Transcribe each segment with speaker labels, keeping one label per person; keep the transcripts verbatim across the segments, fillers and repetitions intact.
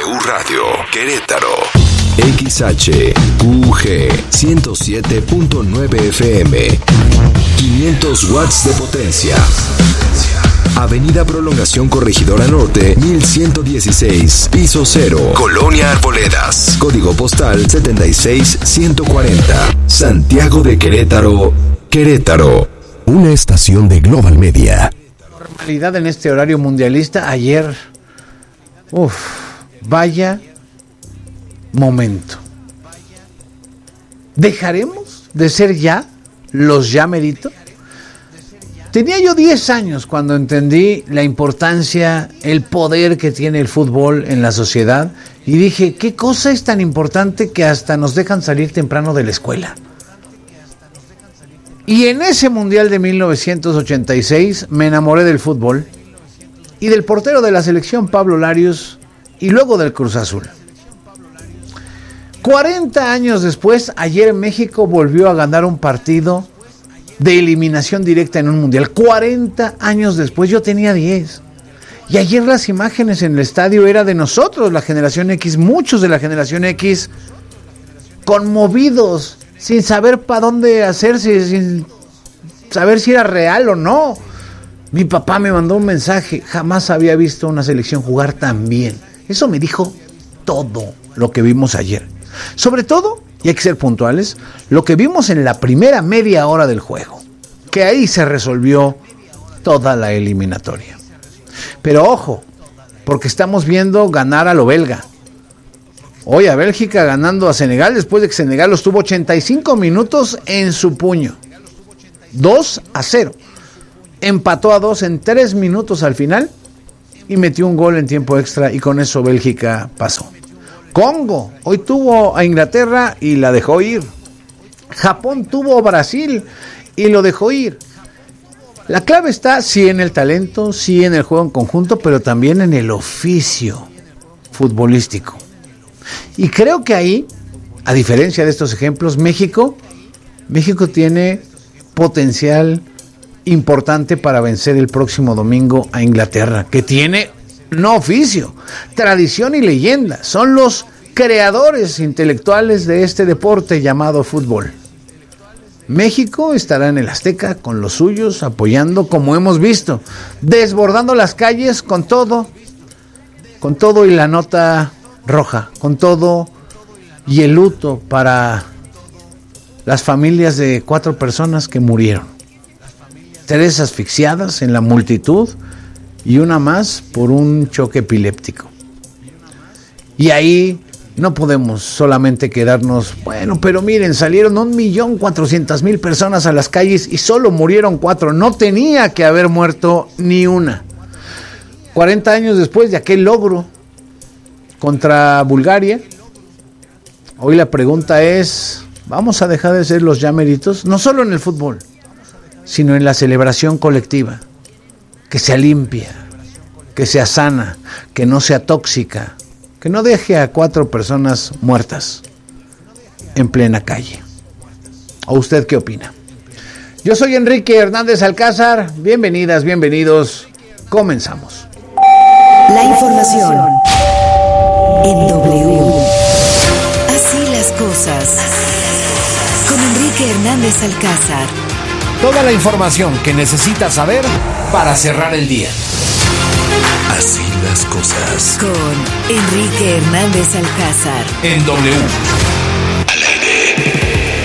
Speaker 1: W Radio Querétaro. X H Q G ciento siete punto nueve F M. quinientos watts de potencia. Avenida Prolongación Corregidora Norte, mil ciento dieciséis, piso cero, Colonia Arboledas. Código postal setenta y seis ciento cuarenta. Santiago de Querétaro, Querétaro. Una estación de Global Media.
Speaker 2: Normalidad en este horario mundialista. Ayer, uff, vaya momento. ¿Dejaremos de ser ya los ya merito? Tenía yo diez años cuando entendí la importancia, el poder que tiene el fútbol en la sociedad y dije, ¿qué cosa es tan importante que hasta nos dejan salir temprano de la escuela? Y en ese Mundial de mil novecientos ochenta y seis me enamoré del fútbol y del portero de la selección, Pablo Larios, y luego del Cruz Azul. cuarenta años después, ayer México volvió a ganar un partido de eliminación directa en un mundial. cuarenta años después, yo tenía diez. Y ayer las imágenes en el estadio era de nosotros, la generación X, muchos de la generación X, conmovidos, sin saber para dónde hacerse, sin saber si era real o no. Mi papá me mandó un mensaje, jamás había visto una selección jugar tan bien. Eso me dijo todo lo que vimos ayer. Sobre todo, y hay que ser puntuales, lo que vimos en la primera media hora del juego, que ahí se resolvió toda la eliminatoria. Pero ojo, porque estamos viendo ganar a lo belga. Hoy a Bélgica ganando a Senegal después de que Senegal los tuvo ochenta y cinco minutos en su puño. dos a cero. Empató a dos en tres minutos al final y metió un gol en tiempo extra y con eso Bélgica pasó. Congo hoy tuvo a Inglaterra y la dejó ir. Japón tuvo a Brasil y lo dejó ir. La clave está sí en el talento, sí en el juego en conjunto, pero también en el oficio futbolístico. Y creo que ahí, a diferencia de estos ejemplos, México, México tiene potencial importante para vencer el próximo domingo a Inglaterra, que tiene no oficio, tradición y leyenda. Son los creadores intelectuales de este deporte llamado fútbol. México estará en el Azteca con los suyos, apoyando como hemos visto, desbordando las calles con todo, con todo y la nota roja, con todo y el luto para las familias de cuatro personas que murieron. Tres asfixiadas en la multitud y una más por un choque epiléptico. Y ahí no podemos solamente quedarnos, bueno, pero miren, salieron un millón cuatrocientas mil personas a las calles y solo murieron cuatro. No tenía que haber muerto ni una. cuarenta años después de aquel logro contra Bulgaria, hoy la pregunta es, ¿vamos a dejar de ser los ya meritos? No solo en el fútbol, sino en la celebración colectiva. Que sea limpia, que sea sana, que no sea tóxica, que no deje a cuatro personas muertas en plena calle. ¿O usted qué opina? Yo soy Enrique Hernández Alcázar, bienvenidas, bienvenidos, comenzamos.
Speaker 3: La información en W. Así las cosas. Con Enrique Hernández Alcázar.
Speaker 4: Toda la información que necesitas saber para cerrar el día.
Speaker 1: Así las cosas.
Speaker 3: Con Enrique Hernández Alcázar.
Speaker 4: En W.
Speaker 1: Al aire.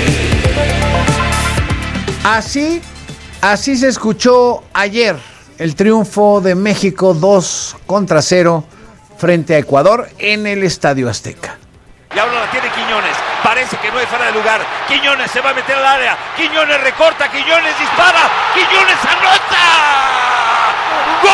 Speaker 2: Así, así se escuchó ayer el triunfo de México dos contra cero frente a Ecuador en el Estadio Azteca.
Speaker 5: Y ahora la tiene Quiñones, parece que no hay fuera de lugar, Quiñones se va a meter al área, Quiñones recorta, Quiñones dispara, Quiñones anota, ¡gol!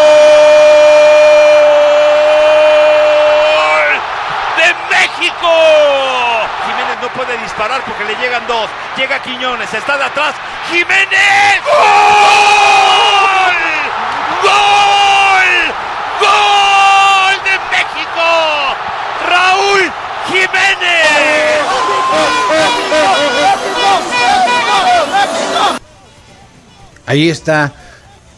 Speaker 5: ¡De México! Jiménez no puede disparar porque le llegan dos, llega Quiñones, está de atrás, Jiménez, ¡gol! ¡Gol! ¡Gol de México! ¡Raúl Jiménez!
Speaker 2: Ahí está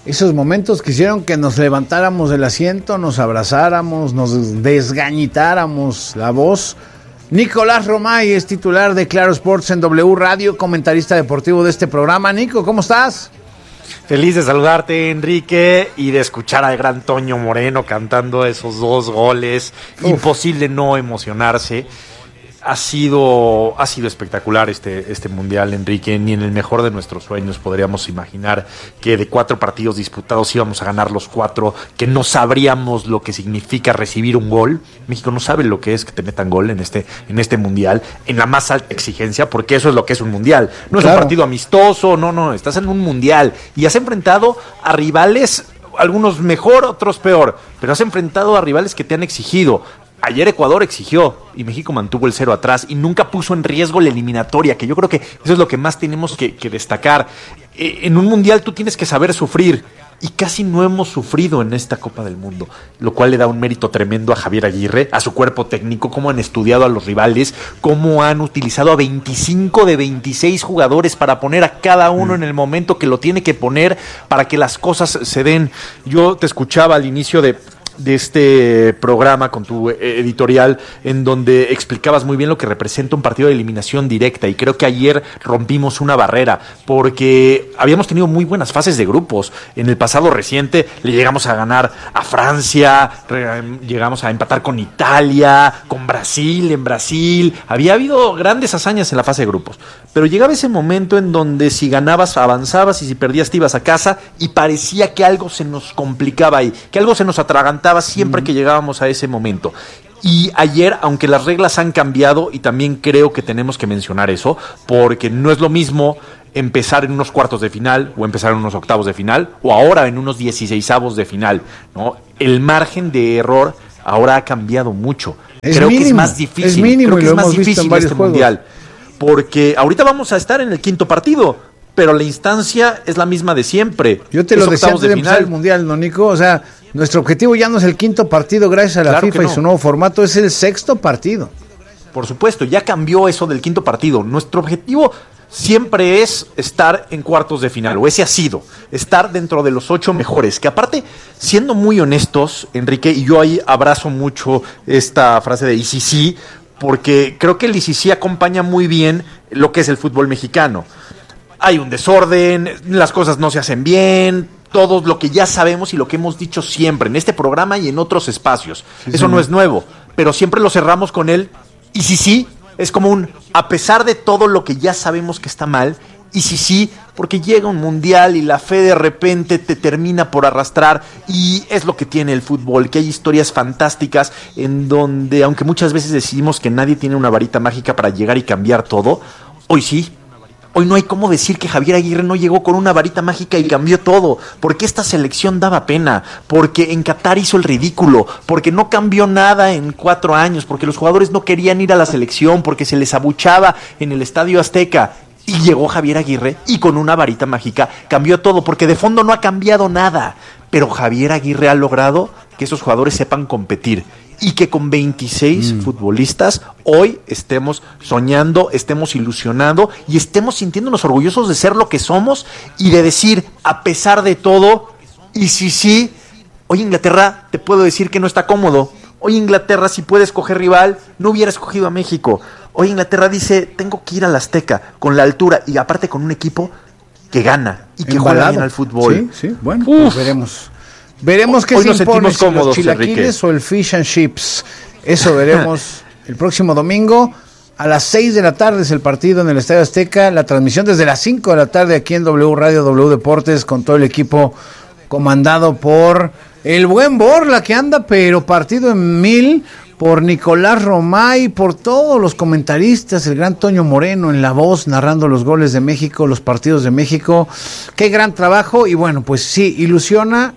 Speaker 2: Esos momentos que hicieron que nos levantáramos del asiento, nos abrazáramos, nos desgañitáramos la voz. Nicolás Romay es titular de Claro Sports en W Radio, comentarista deportivo de este programa. Nico, ¿cómo estás?
Speaker 6: Feliz de saludarte, Enrique, y de escuchar al gran Toño Moreno cantando esos dos goles. Uf. Imposible no emocionarse. Ha sido, ha sido espectacular este, este mundial, Enrique. Ni en el mejor de nuestros sueños podríamos imaginar que de cuatro partidos disputados íbamos a ganar los cuatro, que no sabríamos lo que significa recibir un gol. México no sabe lo que es que te metan gol en este, en este mundial, en la más alta exigencia, porque eso es lo que es un mundial. No claro. Es un partido amistoso, no, no, estás en un mundial y has enfrentado a rivales, algunos mejor, otros peor, pero has enfrentado a rivales que te han exigido. Ayer Ecuador exigió y México mantuvo el cero atrás y nunca puso en riesgo la eliminatoria, que yo creo que eso es lo que más tenemos que, que destacar. Eh, en un mundial tú tienes que saber sufrir y casi no hemos sufrido en esta Copa del Mundo, lo cual le da un mérito tremendo a Javier Aguirre, a su cuerpo técnico, cómo han estudiado a los rivales, cómo han utilizado a veinticinco de veintiséis jugadores para poner a cada uno en el momento que lo tiene que poner para que las cosas se den. Yo te escuchaba al inicio de... de este programa con tu editorial en donde explicabas muy bien lo que representa un partido de eliminación directa, y creo que ayer rompimos una barrera porque habíamos tenido muy buenas fases de grupos. En el pasado reciente le llegamos a ganar a Francia, llegamos a empatar con Italia, con Brasil, en Brasil, había habido grandes hazañas en la fase de grupos, pero llegaba ese momento en donde si ganabas avanzabas y si perdías te ibas a casa y parecía que algo se nos complicaba ahí, que algo se nos atragantaba siempre que llegábamos a ese momento. Y ayer, aunque las reglas han cambiado, y también creo que tenemos que mencionar eso, porque no es lo mismo empezar en unos cuartos de final o empezar en unos octavos de final o ahora en unos dieciseisavos de final, ¿no? El margen de error ahora ha cambiado mucho.
Speaker 2: Es
Speaker 6: creo
Speaker 2: mínimo,
Speaker 6: que es más difícil,
Speaker 2: es mínimo,
Speaker 6: creo que
Speaker 2: y lo
Speaker 6: es más
Speaker 2: hemos visto
Speaker 6: difícil
Speaker 2: en varios
Speaker 6: este
Speaker 2: juegos.
Speaker 6: mundial, porque ahorita vamos a estar en el quinto partido, pero la instancia es la misma de siempre.
Speaker 2: Yo te
Speaker 6: es
Speaker 2: lo decía antes de,
Speaker 6: de
Speaker 2: empezar
Speaker 6: final.
Speaker 2: el mundial, ¿no, Nico? O sea, nuestro objetivo ya no es el quinto partido gracias a la
Speaker 6: Claro
Speaker 2: FIFA
Speaker 6: no.
Speaker 2: y su nuevo formato, es el sexto partido.
Speaker 6: Por supuesto, ya cambió eso del quinto partido. Nuestro objetivo siempre es estar en cuartos de final, o ese ha sido, estar dentro de los ocho mejores, que aparte, siendo muy honestos, Enrique, y yo ahí abrazo mucho esta frase de I C C, porque creo que el I C C acompaña muy bien lo que es el fútbol mexicano. Hay un desorden, las cosas no se hacen bien, todo lo que ya sabemos y lo que hemos dicho siempre en este programa y en otros espacios. Sí, Eso señor. No es nuevo, pero siempre lo cerramos con él. Y si sí, es como un, a pesar de todo lo que ya sabemos que está mal, y si sí, porque llega un mundial y la fe de repente te termina por arrastrar, y es lo que tiene el fútbol, que hay historias fantásticas en donde, aunque muchas veces decidimos que nadie tiene una varita mágica para llegar y cambiar todo, hoy sí. Hoy no hay cómo decir que Javier Aguirre no llegó con una varita mágica y cambió todo, porque esta selección daba pena, porque en Qatar hizo el ridículo, porque no cambió nada en cuatro años, porque los jugadores no querían ir a la selección, porque se les abuchaba en el Estadio Azteca. Y llegó Javier Aguirre y con una varita mágica cambió todo, porque de fondo no ha cambiado nada. Pero Javier Aguirre ha logrado que esos jugadores sepan competir y que con veintiséis mm. futbolistas hoy estemos soñando, estemos ilusionando y estemos sintiéndonos orgullosos de ser lo que somos y de decir, a pesar de todo, y si sí, hoy Inglaterra te puedo decir que no está cómodo. Hoy Inglaterra, si puede escoger rival, no hubiera escogido a México. Hoy Inglaterra dice, tengo que ir al Azteca con la altura y aparte con un equipo que gana y que Embalado. Juega bien al fútbol.
Speaker 2: Sí, sí, bueno, pues veremos. Veremos qué se impone, si los chilaquiles Enrique. O el fish and chips. Eso veremos el próximo domingo. A las seis de la tarde es el partido en el Estadio Azteca. La transmisión desde las cinco de la tarde aquí en W Radio, W Deportes, con todo el equipo comandado por el buen Borla, que anda pero partido en mil, por Nicolás Romay, por todos los comentaristas, el gran Toño Moreno en la voz, narrando los goles de México, los partidos de México. Qué gran trabajo, y bueno, pues sí, ilusiona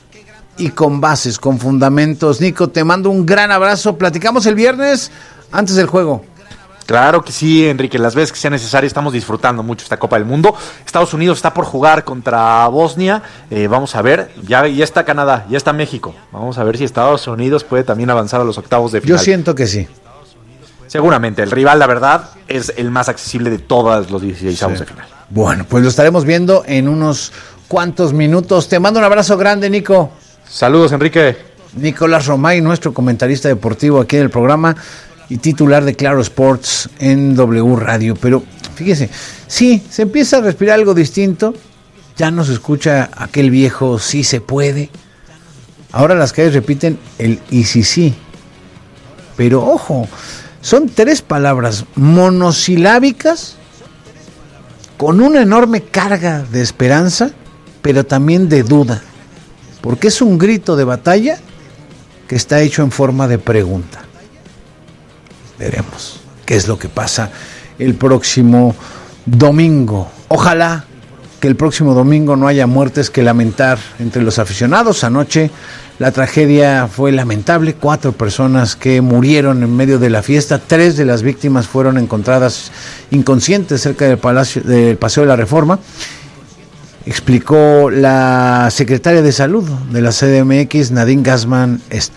Speaker 2: y con bases, con fundamentos. Nico, te mando un gran abrazo. Platicamos el viernes antes del juego.
Speaker 6: Claro que sí, Enrique, las veces que sea necesario. Estamos disfrutando mucho esta Copa del Mundo. Estados Unidos está por jugar contra Bosnia. Eh, vamos a ver, ya, ya está Canadá, ya está México. Vamos a ver si Estados Unidos puede también avanzar a los octavos de final.
Speaker 2: Yo siento que sí.
Speaker 6: Seguramente, el rival, la verdad, es el más accesible de todos los dieciséis avos sí. de final.
Speaker 2: Bueno, pues lo estaremos viendo en unos cuántos minutos. Te mando un abrazo grande, Nico.
Speaker 6: Saludos, Enrique.
Speaker 2: Nicolás Romay, nuestro comentarista deportivo aquí en el programa y titular de Claro Sports en W Radio. Pero fíjese, sí, se empieza a respirar algo distinto. Ya no se escucha aquel viejo sí se puede. Ahora las calles repiten el y sí sí. Pero ojo, son tres palabras monosilábicas con una enorme carga de esperanza, pero también de duda. Porque es un grito de batalla que está hecho en forma de pregunta. Veremos qué es lo que pasa el próximo domingo. Ojalá que el próximo domingo no haya muertes que lamentar entre los aficionados. Anoche la tragedia fue lamentable, cuatro personas que murieron en medio de la fiesta, tres de las víctimas fueron encontradas inconscientes cerca del Palacio, del Paseo de la Reforma. Explicó la secretaria de Salud de la C D M X, Nadine Gassman, esto.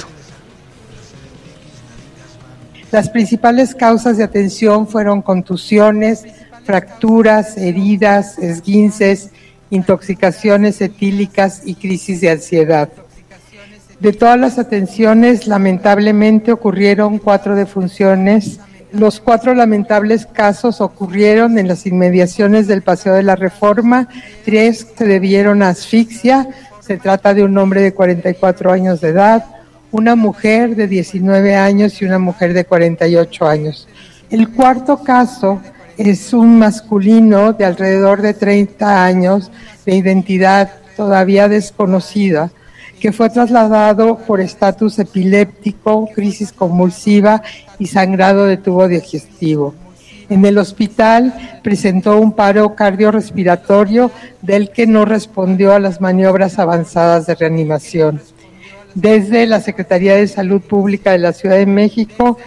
Speaker 7: Las principales causas de atención fueron contusiones, fracturas, heridas, esguinces, intoxicaciones etílicas y crisis de ansiedad. De todas las atenciones, lamentablemente ocurrieron cuatro defunciones. Los cuatro lamentables casos ocurrieron en las inmediaciones del Paseo de la Reforma. Tres se debieron a asfixia. Se trata de un hombre de cuarenta y cuatro años de edad, una mujer de diecinueve años y una mujer de cuarenta y ocho años. El cuarto caso es un masculino de alrededor de treinta años, de identidad todavía desconocida, que fue trasladado por estatus epiléptico, crisis convulsiva y sangrado de tubo digestivo. En el hospital presentó un paro cardiorrespiratorio del que no respondió a las maniobras avanzadas de reanimación. Desde la Secretaría de Salud Pública de la Ciudad de México